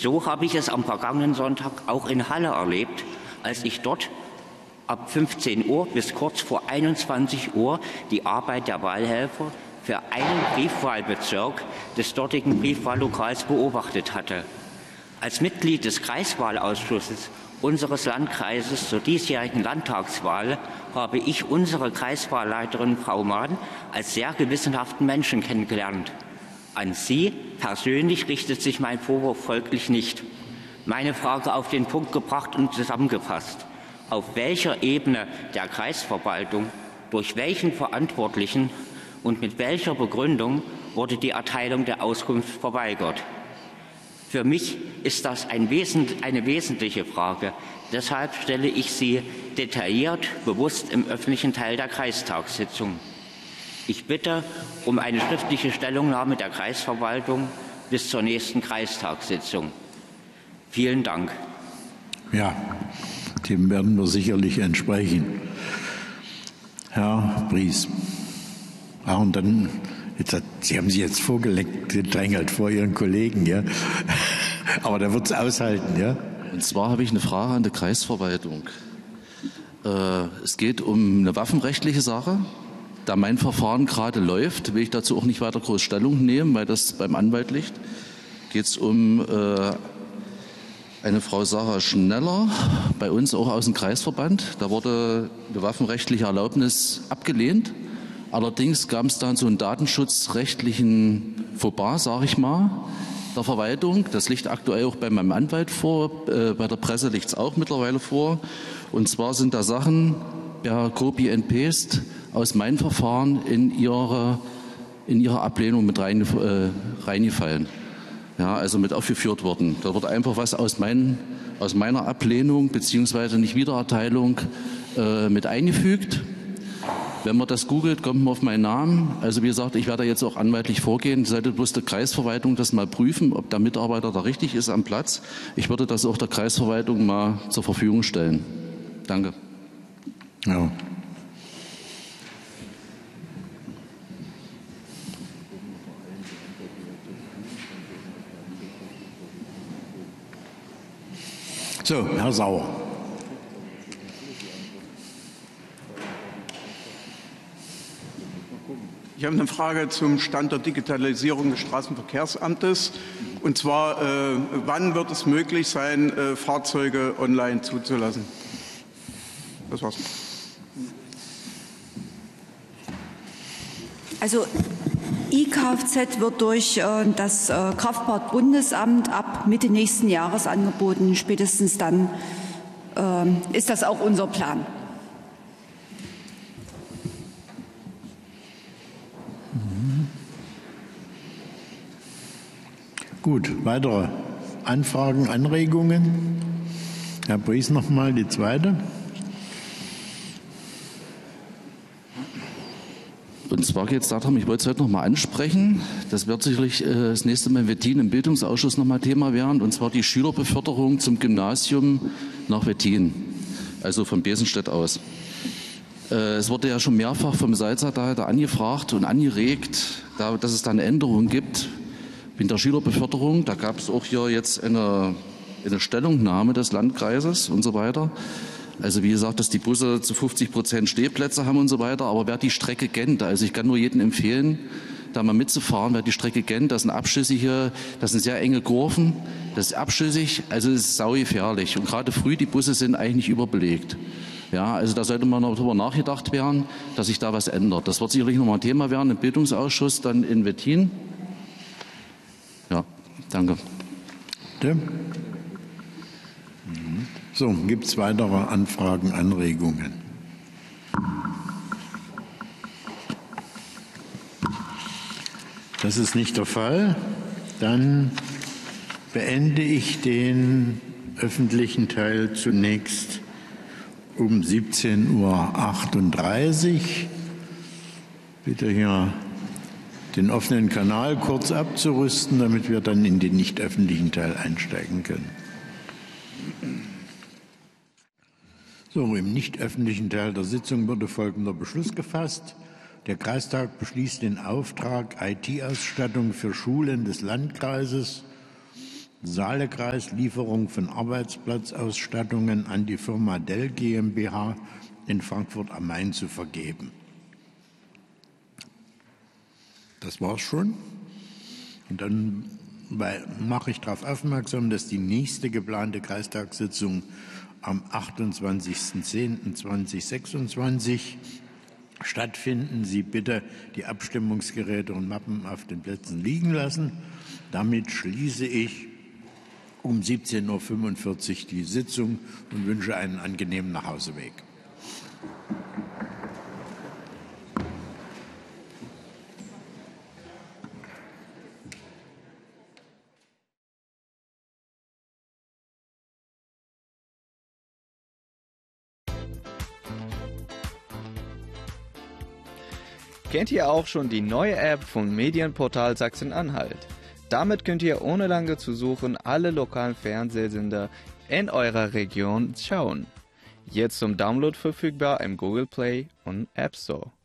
So habe ich es am vergangenen Sonntag auch in Halle erlebt, als ich dort ab 15 Uhr bis kurz vor 21 Uhr die Arbeit der Wahlhelfer für einen Briefwahlbezirk des dortigen Briefwahllokals beobachtet hatte. Als Mitglied des Kreiswahlausschusses unseres Landkreises zur diesjährigen Landtagswahl habe ich unsere Kreiswahlleiterin Frau Mahn als sehr gewissenhaften Menschen kennengelernt. An Sie persönlich richtet sich mein Vorwurf folglich nicht. Meine Frage auf den Punkt gebracht und zusammengefasst. Auf welcher Ebene der Kreisverwaltung, durch welchen Verantwortlichen und mit welcher Begründung wurde die Erteilung der Auskunft verweigert? Für mich ist das eine wesentliche Frage. Deshalb stelle ich sie detailliert, bewusst im öffentlichen Teil der Kreistagssitzung. Ich bitte um eine schriftliche Stellungnahme der Kreisverwaltung bis zur nächsten Kreistagssitzung. Vielen Dank. Ja, dem werden wir sicherlich entsprechen. Herr Bries. Und dann, Sie haben sich jetzt vorgedrängelt vor Ihren Kollegen, ja. Aber der wird es aushalten, ja. Und zwar habe ich eine Frage an die Kreisverwaltung. Es geht um eine waffenrechtliche Sache. Da mein Verfahren gerade läuft, will ich dazu auch nicht weiter groß Stellung nehmen, weil das beim Anwalt liegt. Geht es um eine Frau Sarah Schneller, bei uns auch aus dem Kreisverband. Da wurde eine waffenrechtliche Erlaubnis abgelehnt. Allerdings gab es dann so einen datenschutzrechtlichen Fauxpas, sage ich mal, der Verwaltung. Das liegt aktuell auch bei meinem Anwalt vor. Bei der Presse liegt es auch mittlerweile vor. Und zwar sind da Sachen per Copy and Paste aus meinem Verfahren in ihre Ablehnung mit reingefallen. Ja, also mit aufgeführt worden. Da wird einfach was aus meiner Ablehnung bzw. Nichtwiedererteilung mit eingefügt. Wenn man das googelt, kommt man auf meinen Namen. Also wie gesagt, ich werde jetzt auch anwaltlich vorgehen. Sollte bloß die Kreisverwaltung das mal prüfen, ob der Mitarbeiter da richtig ist am Platz. Ich würde das auch der Kreisverwaltung mal zur Verfügung stellen. Danke. Ja. So, Herr Sauer. Ich habe eine Frage zum Stand der Digitalisierung des Straßenverkehrsamtes. Und zwar, wann wird es möglich sein, Fahrzeuge online zuzulassen? Das war's. Also eKFZ wird durch das Kraftfahrtbundesamt ab Mitte nächsten Jahres angeboten. Spätestens dann ist das auch unser Plan. Gut, weitere Anfragen, Anregungen? Herr Bries noch mal die zweite. Und zwar geht es darum, ich wollte es heute noch mal ansprechen, das wird sicherlich das nächste Mal in Wettin im Bildungsausschuss noch mal Thema werden, und zwar die Schülerbeförderung zum Gymnasium nach Wettin, also von Besenstedt aus. Es wurde ja schon mehrfach vom Salzerleiter angefragt und angeregt, dass es da eine Änderung gibt in der Schülerbeförderung. Da gab es auch hier jetzt eine Stellungnahme des Landkreises und so weiter. Also wie gesagt, dass die Busse zu 50% Stehplätze haben und so weiter. Aber wer die Strecke kennt, also ich kann nur jedem empfehlen, da mal mitzufahren, wer die Strecke kennt, das sind abschüssige, das sind sehr enge Kurven, das ist abschüssig, also es ist saugefährlich. Und gerade früh, die Busse sind eigentlich nicht überbelegt. Ja, also da sollte mal noch darüber nachgedacht werden, dass sich da was ändert. Das wird sicherlich noch mal ein Thema werden im Bildungsausschuss dann in Wettin. Ja, danke. Bitte. So, gibt es weitere Anfragen, Anregungen? Das ist nicht der Fall. Dann beende ich den öffentlichen Teil zunächst um 17:38 Uhr. Bitte hier den offenen Kanal kurz abzurüsten, damit wir dann in den nicht öffentlichen Teil einsteigen können. So, im nicht öffentlichen Teil der Sitzung wurde folgender Beschluss gefasst. Der Kreistag beschließt den Auftrag IT-Ausstattung für Schulen des Landkreises Saalekreis, Lieferung von Arbeitsplatzausstattungen an die Firma Dell GmbH in Frankfurt am Main zu vergeben. Das war's schon. Und dann mache ich darauf aufmerksam, dass die nächste geplante Kreistagssitzung am 28.10.2026 stattfinden. Sie bitte die Abstimmungsgeräte und Mappen auf den Plätzen liegen lassen. Damit schließe ich um 17:45 Uhr die Sitzung und wünsche einen angenehmen Nachhauseweg. Kennt ihr auch schon die neue App von Medienportal Sachsen-Anhalt? Damit könnt ihr ohne lange zu suchen alle lokalen Fernsehsender in eurer Region schauen. Jetzt zum Download verfügbar im Google Play und App Store.